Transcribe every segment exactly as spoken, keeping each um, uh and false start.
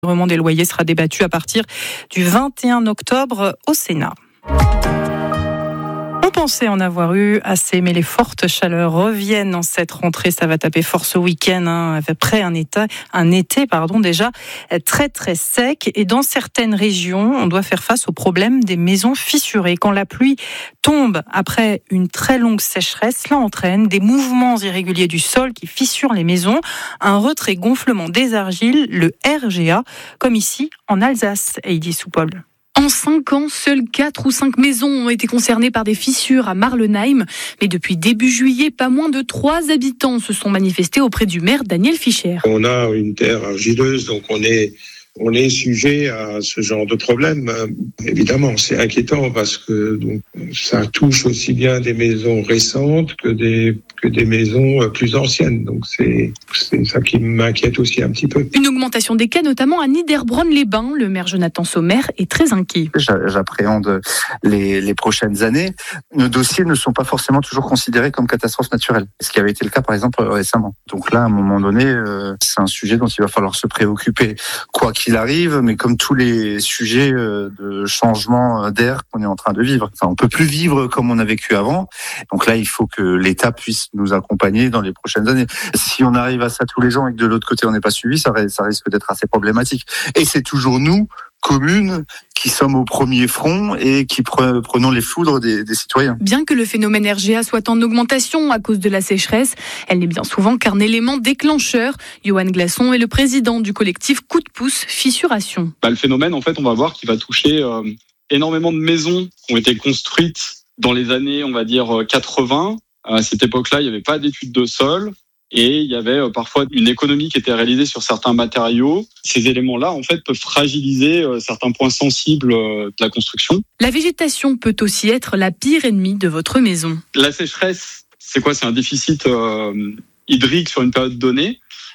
Le recouvrement des loyers sera débattu à partir du vingt et un octobre au Sénat. On pensait en avoir eu assez, mais les fortes chaleurs reviennent en cette rentrée. Ça va taper fort ce week-end, hein, après un été, un été pardon, déjà très très sec. Et dans certaines régions, on doit faire face au problème des maisons fissurées. Quand la pluie tombe après une très longue sécheresse, cela entraîne des mouvements irréguliers du sol qui fissurent les maisons, un retrait-gonflement des argiles, le R G A, comme ici en Alsace, Heidi Soupol. En cinq ans, seules quatre ou cinq maisons ont été concernées par des fissures à Marlenheim. Mais depuis début juillet, pas moins de trois habitants se sont manifestés auprès du maire Daniel Fischer. On a une terre argileuse, donc on est, on est sujet à ce genre de problème. Euh, évidemment, c'est inquiétant parce que donc, ça touche aussi bien des maisons récentes que des, que des maisons plus anciennes. Donc c'est, c'est ça qui m'inquiète aussi un petit peu. Une augmentation des cas, notamment à Niederbronn-les-Bains. Le maire Jonathan Sommer est très inquiet. J'appréhende les, les prochaines années. Nos dossiers ne sont pas forcément toujours considérés comme catastrophes naturelles, ce qui avait été le cas par exemple récemment. Donc là, à un moment donné, euh, c'est un sujet dont il va falloir se préoccuper, quoi qu'il arrive, mais comme tous les sujets de changement d'air qu'on est en train de vivre. Enfin, on peut plus vivre comme on a vécu avant. Donc là, il faut que l'État puisse nous accompagner dans les prochaines années. Si on arrive à ça tous les ans et que de l'autre côté on n'est pas suivi, ça, ça risque d'être assez problématique. Et c'est toujours nous, communes, qui sommes au premier front et qui pre- prenons les foudres des, des citoyens. Bien que le phénomène R G A soit en augmentation à cause de la sécheresse, elle n'est bien souvent qu'un élément déclencheur. Johan Glasson est le président du collectif Coup de pouce Fissuration. Bah, le phénomène, en fait, on va voir qu'il va toucher euh, énormément de maisons qui ont été construites dans les années, on va dire, quatre-vingts. À cette époque-là, il n'y avait pas d'études de sol. Et il y avait parfois une économie qui était réalisée sur certains matériaux. Ces éléments-là, en fait, peuvent fragiliser certains points sensibles de la construction. La végétation peut aussi être la pire ennemie de votre maison. La sécheresse, c'est quoi ? C'est un déficit euh, hydrique sur une période donnée.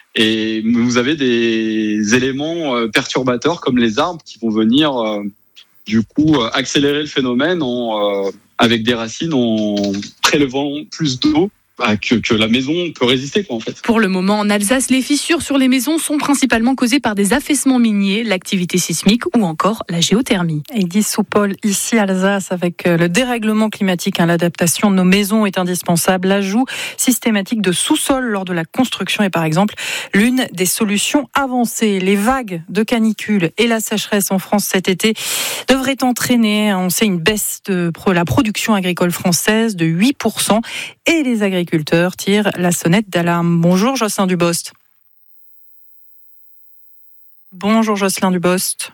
Et vous avez des éléments euh, perturbateurs comme les arbres qui vont venir, euh, du coup, euh, accélérer le phénomène en, euh, avec des racines en prélevant plus d'eau. Bah, que, que la maison peut résister, quoi, en fait. Pour le moment, en Alsace, les fissures sur les maisons sont principalement causées par des affaissements miniers, l'activité sismique ou encore la géothermie. Heidi Soupol, ici Alsace, avec le dérèglement climatique, hein, l'adaptation de nos maisons est indispensable. L'ajout systématique de sous-sol lors de la construction est par exemple l'une des solutions avancées. Les vagues de canicule et la sécheresse en France cet été devraient entraîner, on sait, une baisse de la production agricole française de huit pour cent et les agriculteurs agriculteurs tirent la sonnette d'alarme. Bonjour Jocelyn Dubost. Bonjour Jocelyn Dubost.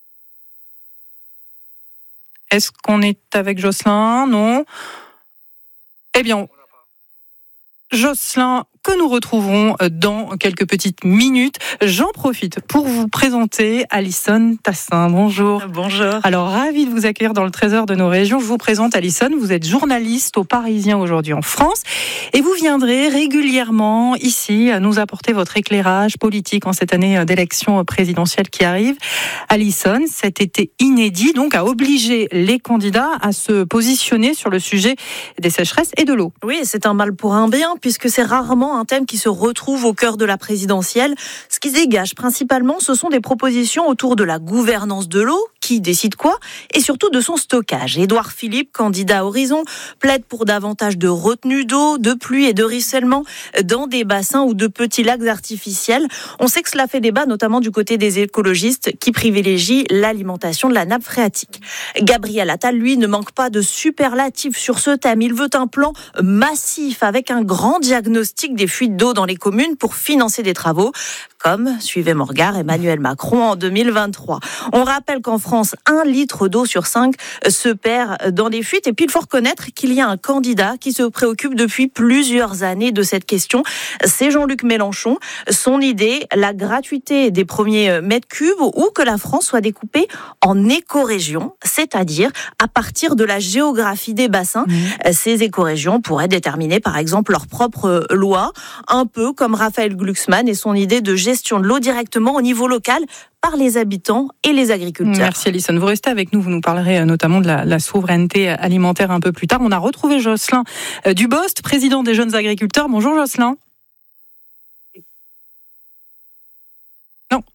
Est-ce qu'on est avec Jocelyn ? Non ? Eh bien, Jocelyn, que nous retrouverons dans quelques petites minutes. J'en profite pour vous présenter Alison Tassin. Bonjour. Bonjour. Alors, ravi de vous accueillir dans le trésor de nos régions. Je vous présente Alison. Vous êtes journaliste au Parisien aujourd'hui en France et vous viendrez régulièrement ici nous apporter votre éclairage politique en cette année d'élection présidentielle qui arrive. Alison, cet été inédit, donc, a obligé les candidats à se positionner sur le sujet des sécheresses et de l'eau. Oui, c'est un mal pour un bien puisque c'est rarement un thème qui se retrouve au cœur de la présidentielle. Ce qui se dégage principalement, ce sont des propositions autour de la gouvernance de l'eau, qui décide quoi, et surtout de son stockage. Édouard Philippe, candidat à Horizon, plaide pour davantage de retenue d'eau, de pluie et de ruissellement dans des bassins ou de petits lacs artificiels. On sait que cela fait débat, notamment du côté des écologistes qui privilégient l'alimentation de la nappe phréatique. Gabriel Attal, lui, ne manque pas de superlatifs sur ce thème. Il veut un plan massif avec un grand diagnostic des fuites d'eau dans les communes pour financer des travaux, comme, suivez mon regard, Emmanuel Macron en deux mille vingt-trois. On rappelle qu'en France, un litre d'eau sur cinq se perd dans des fuites. Et puis, il faut reconnaître qu'il y a un candidat qui se préoccupe depuis plusieurs années de cette question. C'est Jean-Luc Mélenchon. Son idée, la gratuité des premiers mètres cubes ou que la France soit découpée en écorégions, c'est-à-dire à partir de la géographie des bassins. Mmh. Ces écorégions pourraient déterminer, par exemple, leur propre loi, un peu comme Raphaël Glucksmann et son idée de gestion de l'eau directement au niveau local par les habitants et les agriculteurs. Merci Alison. Vous restez avec nous, vous nous parlerez notamment de la, la souveraineté alimentaire un peu plus tard. On a retrouvé Jocelyn Dubost, président des jeunes agriculteurs. Bonjour Jocelyn. Non.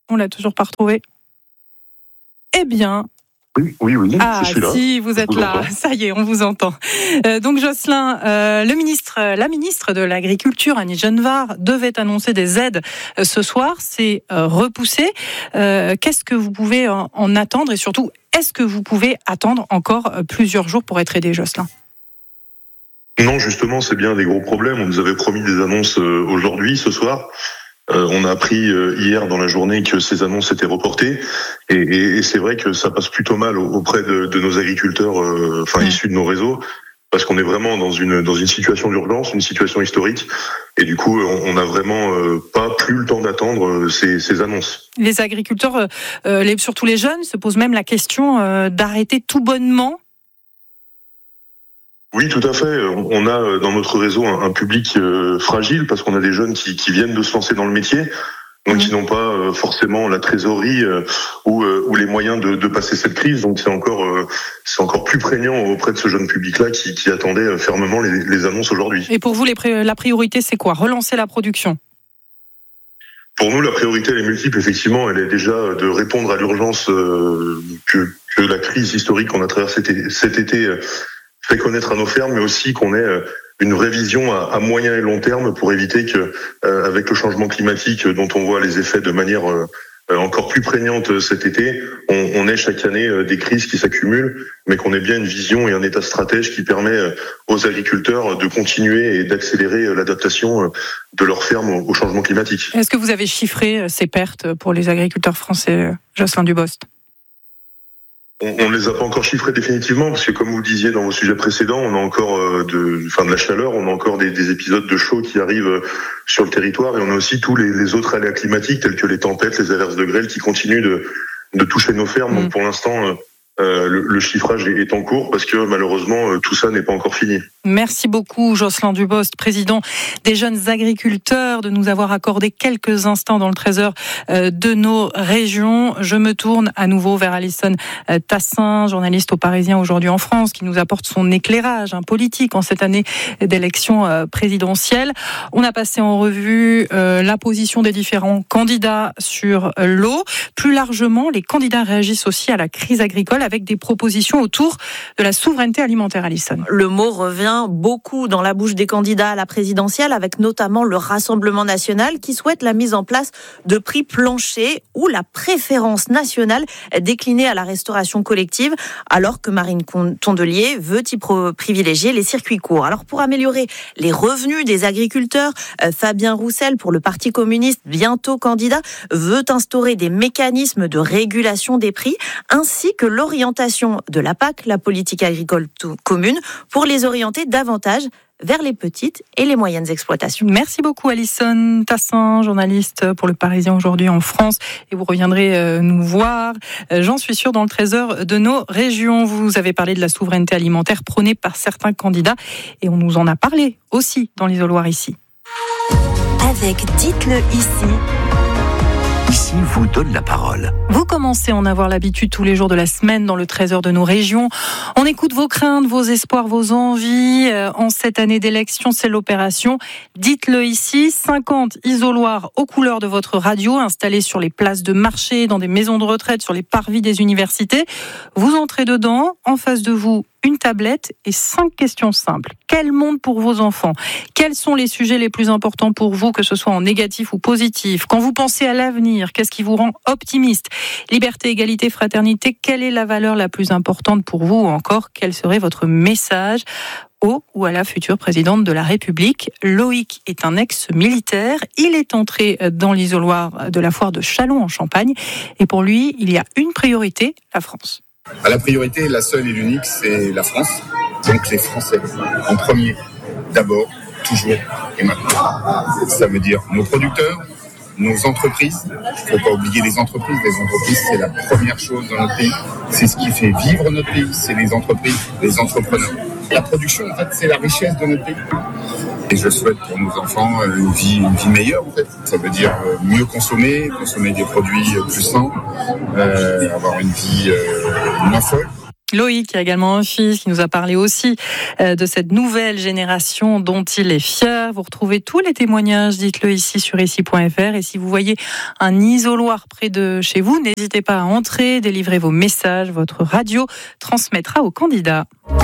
on l'a toujours pas retrouvé. Eh bien... Oui, oui, oui, ah, je suis là. si, vous êtes vous là, entends. Ça y est, on vous entend. Euh, donc, Jocelyn, euh, le ministre, la ministre de l'Agriculture, Annie Genevard, devait annoncer des aides euh, ce soir. C'est euh, repoussé. Euh, qu'est-ce que vous pouvez en, en attendre et surtout, est-ce que vous pouvez attendre encore plusieurs jours pour être aidé, Jocelyn ? Non, justement, c'est bien des gros problèmes. On nous avait promis des annonces euh, aujourd'hui, ce soir. Euh, on a appris euh, hier dans la journée que ces annonces étaient reportées, et, et, et c'est vrai que ça passe plutôt mal auprès de, de nos agriculteurs, euh, enfin mmh. issus de nos réseaux, parce qu'on est vraiment dans une dans une situation d'urgence, une situation historique, et du coup on n'a vraiment euh, pas plus le temps d'attendre ces, ces annonces. Les agriculteurs, euh, les, surtout les jeunes, se posent même la question euh, d'arrêter tout bonnement. Oui, tout à fait. On a dans notre réseau un, un public euh, fragile parce qu'on a des jeunes qui, qui viennent de se lancer dans le métier, donc mmh. qui n'ont pas euh, forcément la trésorerie euh, ou, euh, ou les moyens de, de passer cette crise. Donc c'est encore euh, c'est encore plus prégnant auprès de ce jeune public-là qui, qui attendait fermement les, les annonces aujourd'hui. Et pour vous, les pré- la priorité, c'est quoi ? Relancer la production ? Pour nous, la priorité, elle est multiple. Effectivement, elle est déjà de répondre à l'urgence euh, que, que la crise historique qu'on a traversée cet été euh, fait connaître à nos fermes, mais aussi qu'on ait une vraie vision à moyen et long terme pour éviter que, euh, avec le changement climatique dont on voit les effets de manière euh, encore plus prégnante cet été, on, on ait chaque année des crises qui s'accumulent, mais qu'on ait bien une vision et un état stratège qui permet aux agriculteurs de continuer et d'accélérer l'adaptation de leurs fermes au changement climatique. Est-ce que vous avez chiffré ces pertes pour les agriculteurs français, Jocelyn Dubost ? On ne les a pas encore chiffrés définitivement parce que, comme vous le disiez dans vos sujets précédents, on a encore de, enfin de la chaleur, on a encore des, des épisodes de chaud qui arrivent sur le territoire, et on a aussi tous les, les autres aléas climatiques tels que les tempêtes, les averses de grêle qui continuent de, de toucher nos fermes. Mmh. Donc pour l'instant, euh, le, le chiffrage est, est en cours parce que malheureusement tout ça n'est pas encore fini. Merci beaucoup Jocelyn Dubost, président des jeunes agriculteurs, de nous avoir accordé quelques instants dans le trésor de nos régions. Je me tourne à nouveau vers Alison Tassin, journaliste au Parisien aujourd'hui en France, qui nous apporte son éclairage hein, politique en cette année d'élection présidentielle. On a passé en revue euh, la position des différents candidats sur l'eau. Plus largement, les candidats réagissent aussi à la crise agricole avec des propositions autour de la souveraineté alimentaire, Alison. Le mot revient beaucoup dans la bouche des candidats à la présidentielle, avec notamment le Rassemblement national qui souhaite la mise en place de prix planchers ou la préférence nationale déclinée à la restauration collective, alors que Marine Tondelier veut y privilégier les circuits courts. Alors pour améliorer les revenus des agriculteurs, Fabien Roussel, pour le Parti communiste, bientôt candidat, veut instaurer des mécanismes de régulation des prix, ainsi que l'orientation de la P A C, la politique agricole commune, pour les orienter davantage vers les petites et les moyennes exploitations. Merci beaucoup Alison Tassin, journaliste pour le Parisien aujourd'hui en France, et vous reviendrez nous voir, j'en suis sûre, dans le trésor de nos régions. Vous avez parlé de la souveraineté alimentaire prônée par certains candidats, et on nous en a parlé aussi dans l'Isoloir ici. Avec Dites-le ici. Ici vous donne la parole. Vous commencez à en avoir l'habitude tous les jours de la semaine dans le trésor de nos régions. On écoute vos craintes, vos espoirs, vos envies. En cette année d'élection, c'est l'opération Dites-le ici. cinquante isoloirs aux couleurs de votre radio, installés sur les places de marché, dans des maisons de retraite, sur les parvis des universités. Vous entrez dedans, en face de vous, une tablette et cinq questions simples. Quel monde pour vos enfants ? Quels sont les sujets les plus importants pour vous, que ce soit en négatif ou positif ? Quand vous pensez à l'avenir, qu'est-ce qui vous rend optimiste ? Liberté, égalité, fraternité, quelle est la valeur la plus importante pour vous ? Ou encore, quel serait votre message au ou à la future présidente de la République ? Loïc est un ex-militaire. Il est entré dans l'isoloir de la foire de Châlons en Champagne. Et pour lui, il y a une priorité, la France. À la priorité, la seule et l'unique, c'est la France. Donc les Français, en premier, d'abord, toujours et maintenant. Ça veut dire nos producteurs, nos entreprises. Il ne faut pas oublier les entreprises. Les entreprises, c'est la première chose dans notre pays. C'est ce qui fait vivre notre pays, c'est les entreprises, les entrepreneurs. La production, en fait, c'est la richesse de notre pays. Et je souhaite pour nos enfants une vie, une vie meilleure, en fait. Ça veut dire mieux consommer, consommer des produits plus sains, euh, avoir une vie euh, moins folle. Loïc, qui a également un fils, qui nous a parlé aussi de cette nouvelle génération dont il est fier. Vous retrouvez tous les témoignages, dites-le ici sur ici point f r. Et si vous voyez un isoloir près de chez vous, n'hésitez pas à entrer, délivrer vos messages. Votre radio transmettra aux candidats.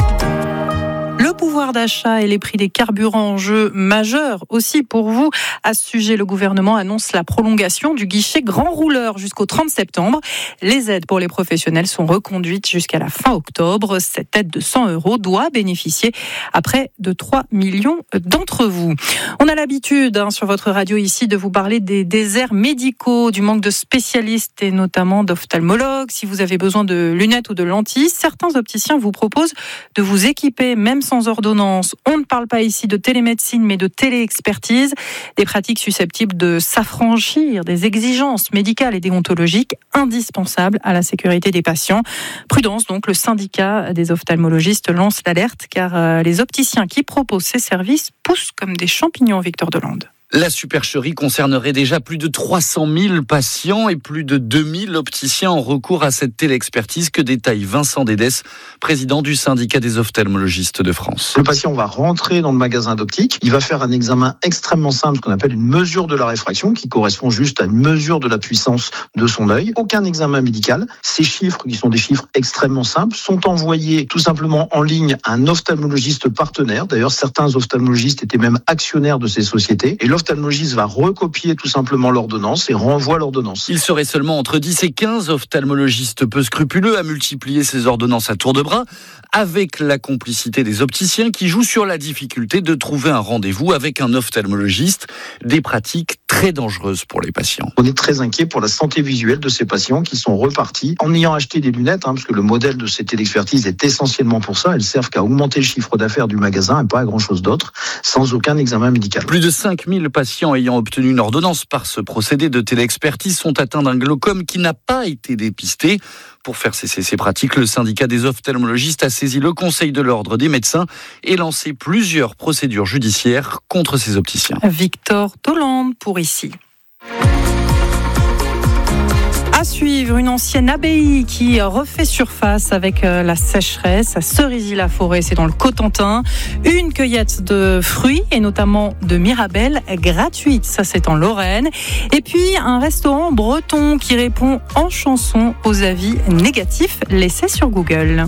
Le pouvoir d'achat et les prix des carburants en jeu majeur aussi pour vous. À ce sujet, le gouvernement annonce la prolongation du guichet grand rouleur jusqu'au trente septembre. Les aides pour les professionnels sont reconduites jusqu'à la fin octobre. Cette aide de cent euros doit bénéficier à près de trois millions d'entre vous. On a l'habitude hein, sur votre radio ici de vous parler des déserts médicaux, du manque de spécialistes et notamment d'ophtalmologues. Si vous avez besoin de lunettes ou de lentilles, certains opticiens vous proposent de vous équiper même sans ordonnance. On ne parle pas ici de télémédecine, mais de téléexpertise, des pratiques susceptibles de s'affranchir des exigences médicales et déontologiques indispensables à la sécurité des patients. Prudence donc, le syndicat des ophtalmologistes lance l'alerte car les opticiens qui proposent ces services poussent comme des champignons, Victor Delande. La supercherie concernerait déjà plus de trois cent mille patients et plus de deux mille opticiens en recours à cette téléexpertise que détaille Vincent Dédès, président du syndicat des ophtalmologistes de France. Le patient va rentrer dans le magasin d'optique, il va faire un examen extrêmement simple, ce qu'on appelle une mesure de la réfraction, qui correspond juste à une mesure de la puissance de son œil. Aucun examen médical. Ces chiffres, qui sont des chiffres extrêmement simples, sont envoyés tout simplement en ligne à un ophtalmologiste partenaire. D'ailleurs, certains ophtalmologistes étaient même actionnaires de ces sociétés. Et l'ophtalmologiste va recopier tout simplement l'ordonnance et renvoie l'ordonnance. Il serait seulement entre dix et quinze ophtalmologistes peu scrupuleux à multiplier ces ordonnances à tour de bras, avec la complicité des opticiens qui jouent sur la difficulté de trouver un rendez-vous avec un ophtalmologiste, des pratiques très dangereuses pour les patients. On est très inquiet pour la santé visuelle de ces patients qui sont repartis en ayant acheté des lunettes, hein, parce que le modèle de cette téléexpertise est essentiellement pour ça. Elles servent qu'à augmenter le chiffre d'affaires du magasin et pas à grand-chose d'autre, sans aucun examen médical. Plus de cinq mille patients ayant obtenu une ordonnance par ce procédé de téléexpertise sont atteints d'un glaucome qui n'a pas été dépisté. Pour faire cesser ces pratiques, le syndicat des ophtalmologistes a saisi le Conseil de l'ordre des médecins et lancé plusieurs procédures judiciaires contre ces opticiens. Victor Tolande pour ici. À suivre, une ancienne abbaye qui refait surface avec la sécheresse à Cerisy-la-Forêt, c'est dans le Cotentin. Une cueillette de fruits et notamment de mirabelles gratuite, ça c'est en Lorraine. Et puis un restaurant breton qui répond en chanson aux avis négatifs laissés sur Google.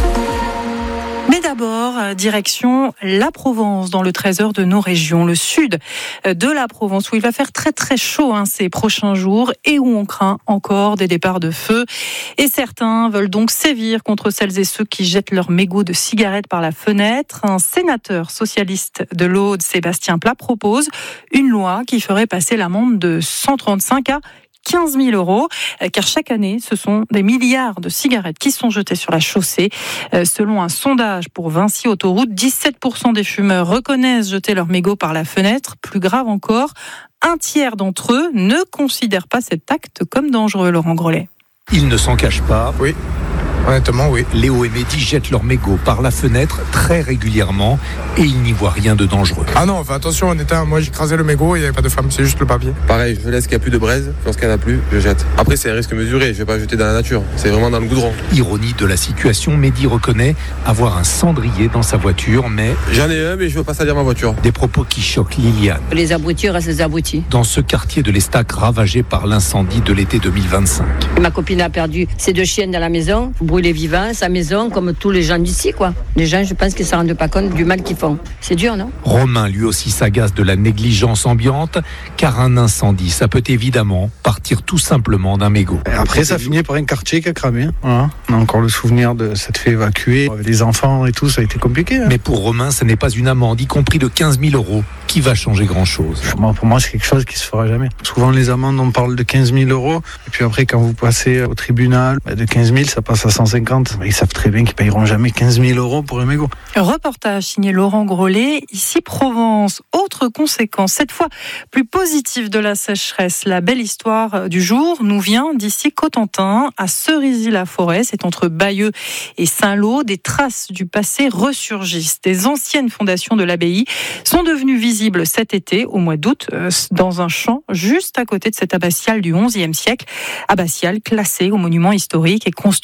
Mais d'abord, direction la Provence, dans le trésor de nos régions, le sud de la Provence, où il va faire très très chaud hein, ces prochains jours et où on craint encore des départs de feu. Et certains veulent donc sévir contre celles et ceux qui jettent leurs mégots de cigarettes par la fenêtre. Un sénateur socialiste de l'Aude, Sébastien Pla, propose une loi qui ferait passer l'amende de cent trente-cinq à quinze mille euros, car chaque année, ce sont des milliards de cigarettes qui sont jetées sur la chaussée. Selon un sondage pour Vinci Autoroute, dix-sept pour cent des fumeurs reconnaissent jeter leurs mégots par la fenêtre. Plus grave encore, un tiers d'entre eux ne considèrent pas cet acte comme dangereux, Laurent Grellet. Ils ne s'en cachent pas. Oui. Honnêtement, oui. Léo et Mehdi jettent leurs mégots par la fenêtre très régulièrement et ils n'y voient rien de dangereux. Ah non, fais attention, en état, moi j'ai écrasé le mégot et il n'y avait pas de femme, c'est juste le papier. Pareil, je laisse qu'il n'y a plus de braise, lorsqu'il n'y en a plus, je jette. Après, c'est un risque mesuré, je ne vais pas jeter dans la nature, c'est vraiment dans le goudron. Ironie de la situation, Mehdi reconnaît avoir un cendrier dans sa voiture, mais... J'en ai un, mais je ne veux pas salir ma voiture. Des propos qui choquent Liliane. Les abrutis restent les abrutis. Dans ce quartier de l'Estac ravagé par l'incendie de l'été deux mille vingt-cinq. Ma copine a perdu ses deux chiennes dans la maison, brûlées vivantes, sa maison, comme tous les gens d'ici, quoi. Les gens, je pense qu'ils ne se rendent pas compte du mal qu'ils font. C'est dur, non ? Romain, lui aussi, s'agace de la négligence ambiante, car un incendie, ça peut évidemment partir tout simplement d'un mégot. Après, ça finit par un quartier qui a cramé. Voilà. On a encore le souvenir de s'être fait évacuer. Avec les enfants et tout, ça a été compliqué. Hein. Mais pour Romain, ce n'est pas une amende, y compris de quinze mille euros, qui va changer grand-chose. Moi, pour moi, c'est quelque chose qui se fera jamais. Souvent, les amendes, on parle de quinze mille euros. Et puis après, quand vous passez au tribunal, de quinze mille, ça passe à cent cinquante. Ils savent très bien qu'ils ne payeront jamais quinze mille euros pour un mégot. Reportage signé Laurent Grellet, ici Provence. Autre conséquence, cette fois plus positive de la sécheresse. La belle histoire du jour nous vient d'ici Cotentin, à Cerisy-la-Forêt. C'est entre Bayeux et Saint-Lô. Des traces du passé ressurgissent. Des anciennes fondations de l'abbaye sont devenues visibles cet été, au mois d'août, dans un champ juste à côté de cette abbatiale du onzième siècle. Abbatiale classée au monument historique et construite à l'époque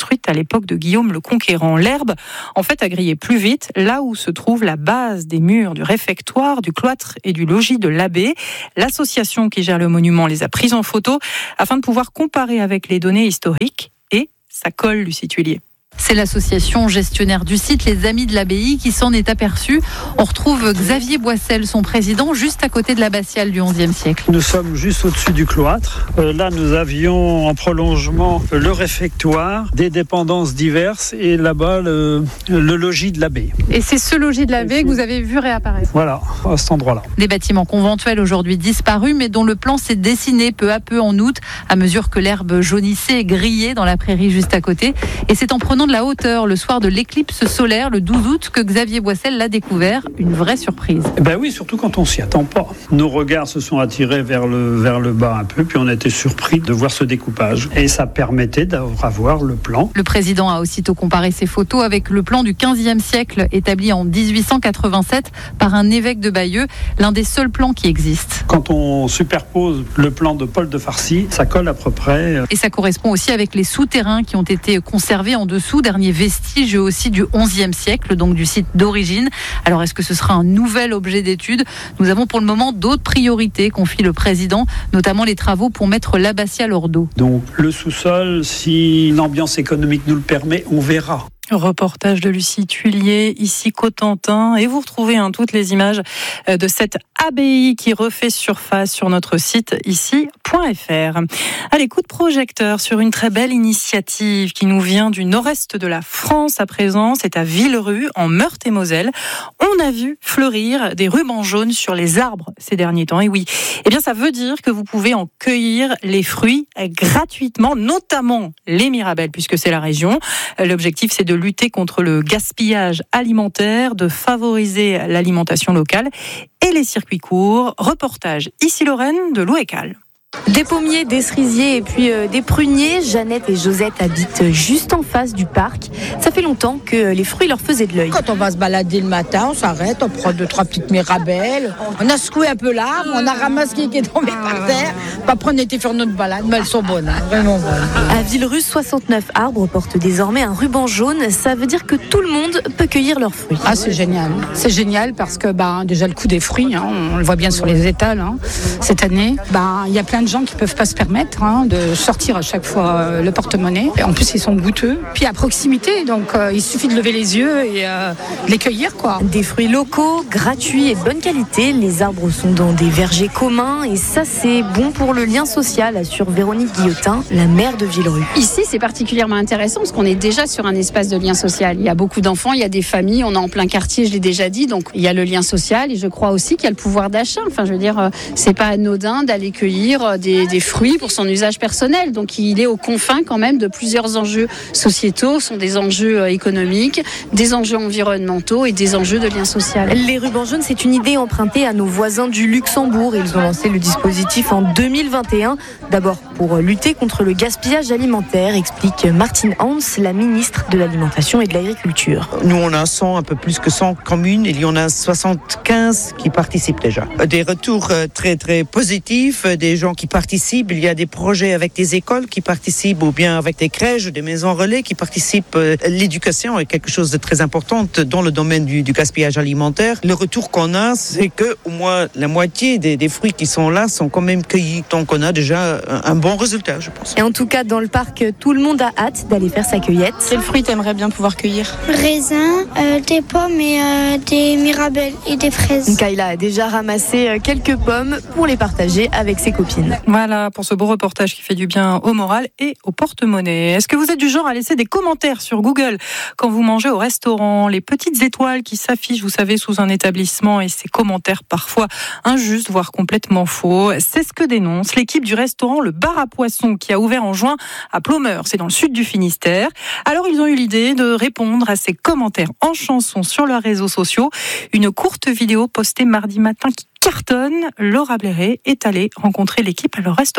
l'époque de Guillaume le Conquérant. L'herbe, en fait, a grillé plus vite là où se trouve la base des murs du réfectoire, du cloître et du logis de l'abbé. L'association qui gère le monument les a prises en photo afin de pouvoir comparer avec les données historiques et ça colle, Lucie Tuillier. C'est l'association gestionnaire du site, les Amis de l'Abbaye, qui s'en est aperçue. On retrouve Xavier Boissel, son président, juste à côté de l'abbatiale du onzième siècle. Nous sommes juste au-dessus du cloître. Euh, là, nous avions en prolongement le réfectoire, des dépendances diverses et là-bas, le, le logis de l'abbé. Et c'est ce logis de l'abbé que vous avez vu réapparaître. Voilà, à cet endroit-là. Des bâtiments conventuels aujourd'hui disparus, mais dont le plan s'est dessiné peu à peu en août, à mesure que l'herbe jaunissait et grillait dans la prairie juste à côté. Et c'est en prenant de la hauteur le soir de l'éclipse solaire le douze août que Xavier Boissel l'a découvert. Une vraie surprise. Ben oui, surtout quand on s'y attend pas. Nos regards se sont attirés vers le, vers le bas un peu, puis on a été surpris de voir ce découpage. Et ça permettait d'avoir le plan. Le président a aussitôt comparé ses photos avec le plan du quinzième siècle, établi en dix-huit cent quatre-vingt-sept par un évêque de Bayeux, l'un des seuls plans qui existent. Quand on superpose le plan de Paul de Farcy, ça colle à peu près. Et ça correspond aussi avec les souterrains qui ont été conservés en dessous, dernier vestige aussi du onzième siècle, donc du site d'origine. Alors est-ce que ce sera un nouvel objet d'étude ? Nous avons pour le moment d'autres priorités, confie le président, notamment les travaux pour mettre l'abbatiale hors d'eau. Donc le sous-sol, si l'ambiance économique nous le permet, on verra. Reportage de Lucie Tuillier, ici Cotentin, et vous retrouvez hein, toutes les images de cette abbaye qui refait surface sur notre site ici point f r. Allez, coup de projecteur sur une très belle initiative qui nous vient du nord-est de la France à présent, c'est à Villerue, en Meurthe-et-Moselle. On a vu fleurir des rubans jaunes sur les arbres ces derniers temps, et oui, eh bien ça veut dire que vous pouvez en cueillir les fruits gratuitement, notamment les mirabelles, puisque c'est la région. L'objectif, c'est de lutter contre le gaspillage alimentaire, de favoriser l'alimentation locale et les circuits courts. Reportage ici Lorraine de l'Ouécal. Des pommiers, des cerisiers et puis euh, des pruniers. Jeannette et Josette habitent juste en face du parc. Ça fait longtemps que les fruits leur faisaient de l'œil. Quand on va se balader le matin, on s'arrête, on prend deux, trois petites mirabelles. On a secoué un peu l'arbre, on a ramassé ce qui est tombé par terre. Après, on était faire notre balade, mais elles sont bonnes, hein, vraiment bonnes. À Villerue, soixante-neuf arbres portent désormais un ruban jaune. Ça veut dire que tout le monde peut cueillir leurs fruits. Ah, c'est génial. C'est génial parce que bah, déjà le coût des fruits, hein, on le voit bien sur les étals. Hein, cette année, bah, y a plein de gens qui peuvent pas se permettre hein, de sortir à chaque fois euh, le porte-monnaie. Et en plus, ils sont goûteux. Puis à proximité, donc euh, il suffit de lever les yeux et euh, de les cueillir, quoi. Des fruits locaux, gratuits et de bonne qualité. Les arbres sont dans des vergers communs et ça, c'est bon pour le lien social, assure Véronique Guillotin, la maire de Villerue. Ici, c'est particulièrement intéressant parce qu'on est déjà sur un espace de lien social. Il y a beaucoup d'enfants, il y a des familles, on est en plein quartier, je l'ai déjà dit, donc il y a le lien social et je crois aussi qu'il y a le pouvoir d'achat. Enfin, je veux dire, c'est pas anodin d'aller cueillir des des fruits pour son usage personnel. Donc il est aux confins quand même de plusieurs enjeux sociétaux, ce sont des enjeux économiques, des enjeux environnementaux et des enjeux de lien social. Les rubans jaunes, c'est une idée empruntée à nos voisins du Luxembourg. Ils ont lancé le dispositif en deux mille vingt et un, d'abord pour lutter contre le gaspillage alimentaire, explique Martine Hans, la ministre de l'Alimentation et de l'Agriculture. Nous, on a cent, un peu plus que cent communes, il y en a soixante-quinze qui participent déjà. Des retours très très positifs, des gens qui participent. Il y a des projets avec des écoles qui participent ou bien avec des crèches, des maisons relais qui participent. L'éducation est quelque chose de très important dans le domaine du, du gaspillage alimentaire. Le retour qu'on a, c'est que au moins la moitié des, des fruits qui sont là sont quand même cueillis. Donc on a déjà un, un bon résultat, je pense. Et en tout cas, dans le parc, tout le monde a hâte d'aller faire sa cueillette. Quel fruit t'aimerais bien pouvoir cueillir ? Raisin, euh, des pommes et euh, des mirabelles et des fraises. Kayla a déjà ramassé quelques pommes pour les partager avec ses copines. Voilà pour ce beau reportage qui fait du bien au moral et au porte-monnaie. Est-ce que vous êtes du genre à laisser des commentaires sur Google quand vous mangez au restaurant ? Les petites étoiles qui s'affichent, vous savez, sous un établissement et ces commentaires parfois injustes, voire complètement faux. C'est ce que dénonce l'équipe du restaurant Le Bar à Poissons qui a ouvert en juin à Ploemeur, c'est dans le sud du Finistère. Alors ils ont eu l'idée de répondre à ces commentaires en chanson sur leurs réseaux sociaux. Une courte vidéo postée mardi matin qui cartonne. Laura Bléré est allée rencontrer l'équipe à leur restaurant.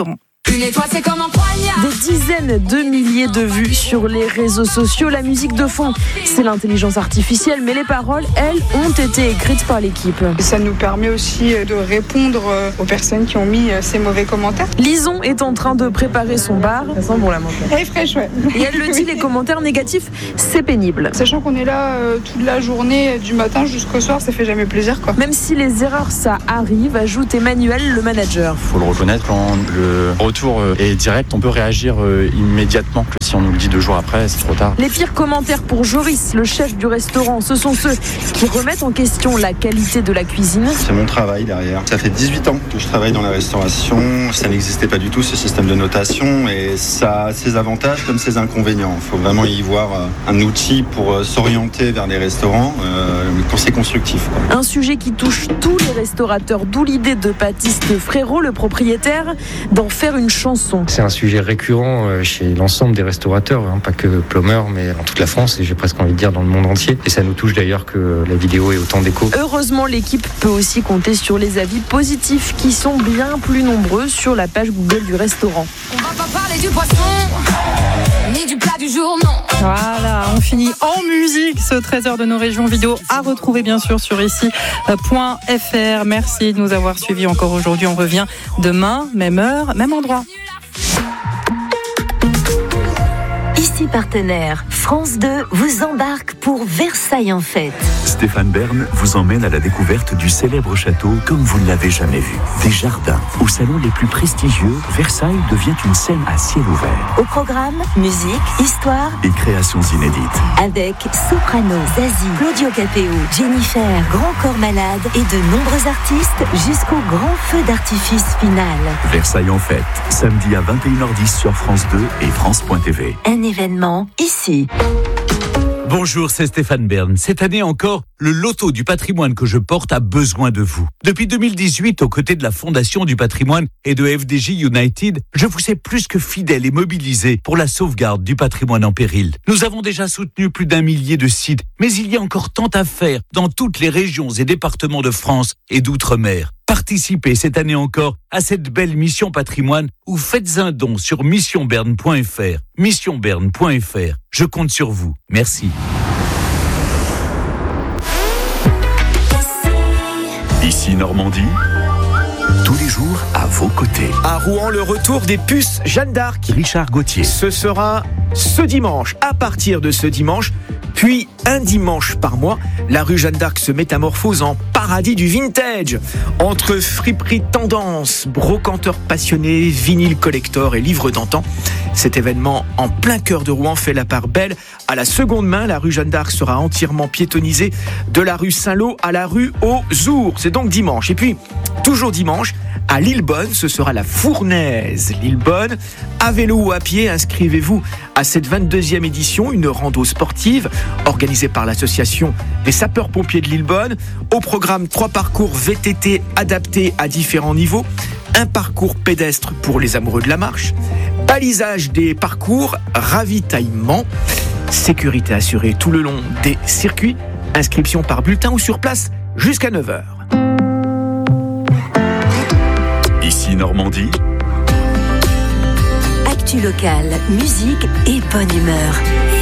Une étoile, c'est comme un poignard. Des dizaines de milliers de vues sur les réseaux sociaux. La musique de fond, c'est l'intelligence artificielle, mais les paroles, elles, ont été écrites par l'équipe. Ça nous permet aussi de répondre aux personnes qui ont mis ces mauvais commentaires. Lison est en train de préparer son bar. Ça sent bon la menthe. Elle est fraîche, ouais. Et elle le dit, les commentaires négatifs, c'est pénible. Sachant qu'on est là euh, toute la journée, du matin jusqu'au soir, ça fait jamais plaisir, quoi. Même si les erreurs, ça arrive, ajoute Emmanuel, le manager. Faut le reconnaître, quand le retour est direct, on peut réagir immédiatement. Si on nous le dit deux jours après, c'est trop tard. Les pires commentaires pour Joris, le chef du restaurant, ce sont ceux qui remettent en question la qualité de la cuisine. C'est mon travail derrière. Ça fait dix-huit ans que je travaille dans la restauration. Ça n'existait pas du tout, ce système de notation, et ça a ses avantages comme ses inconvénients. Il faut vraiment y voir un outil pour s'orienter vers les restaurants euh, quand c'est constructif, quoi. Un sujet qui touche tous les restaurateurs, d'où l'idée de Baptiste Frérot, le propriétaire, d'en faire une chanson. C'est un sujet récurrent chez l'ensemble des restaurateurs, hein, pas que Plumeur, mais en toute la France, et j'ai presque envie de dire dans le monde entier. Et ça nous touche d'ailleurs que la vidéo ait autant d'écho. Heureusement, l'équipe peut aussi compter sur les avis positifs qui sont bien plus nombreux sur la page Google du restaurant. On va pas parler du poisson, ni du plat du jour, non. Voilà, on finit en musique ce trésor de nos régions vidéo à retrouver bien sûr sur ici point f r. Merci de nous avoir suivis encore aujourd'hui. On revient demain, même heure, même endroit. Ici partenaire, France deux vous embarque pour Versailles en fête. Stéphane Bern vous emmène à la découverte du célèbre château comme vous ne l'avez jamais vu. Des jardins, aux salons les plus prestigieux, Versailles devient une scène à ciel ouvert. Au programme, musique, histoire et créations inédites. Avec Soprano, Zazie, Claudio Capéo, Jennifer, Grand Corps Malade et de nombreux artistes jusqu'au grand feu d'artifice final. Versailles en fête, samedi à vingt et une heures dix sur France deux et France point t v. Un événement ici. Bonjour, c'est Stéphane Bern. Cette année encore, le loto du patrimoine que je porte a besoin de vous. Depuis deux mille dix-huit, aux côtés de la Fondation du patrimoine et de F D J United, je vous ai plus que fidèle et mobilisé pour la sauvegarde du patrimoine en péril. Nous avons déjà soutenu plus d'un millier de sites, mais il y a encore tant à faire dans toutes les régions et départements de France et d'outre-mer. Participez cette année encore à cette belle mission patrimoine ou faites un don sur mission bern point f r. mission bern point f r. Je compte sur vous. Merci. Ici Normandie, tous les jours à vos côtés. À Rouen, le retour des puces Jeanne d'Arc. Richard Gauthier. Ce sera ce dimanche. À partir de ce dimanche, puis un dimanche par mois, la rue Jeanne d'Arc se métamorphose en paradis du vintage. Entre friperie tendance, brocanteurs passionnés, vinyle collector et livres d'antan, cet événement en plein cœur de Rouen fait la part belle à la seconde main. La rue Jeanne d'Arc sera entièrement piétonnisée de la rue Saint-Lô à la rue aux Ours. C'est donc dimanche. Et puis, toujours dimanche, à Lillebonne, ce sera la Fournaise. Lillebonne, à vélo ou à pied, inscrivez-vous à cette vingt-deuxième édition, une rando sportive organisée par l'association des sapeurs-pompiers de Lillebonne. Au programme, trois parcours V T T adaptés à différents niveaux, un parcours pédestre pour les amoureux de la marche, balisage des parcours, ravitaillement, sécurité assurée tout le long des circuits, inscription par bulletin ou sur place jusqu'à neuf heures. Ici Normandie. Actu locale, musique et bonne humeur.